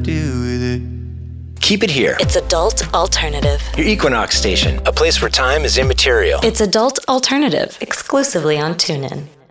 deal with it. Keep it here. It's Adult Alternative. Your Equinox station, a place where time is immaterial. It's Adult Alternative, exclusively on TuneIn.